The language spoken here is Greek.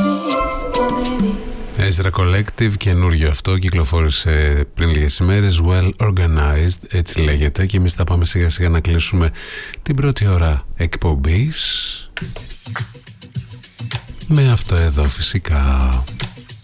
Ezra Collective, καινούριο αυτό, κυκλοφόρησε πριν λίγες ημέρες. Well Organized, έτσι λέγεται. Και εμείς θα πάμε σιγά σιγά να κλείσουμε την πρώτη ώρα εκπομπής με αυτό εδώ φυσικά.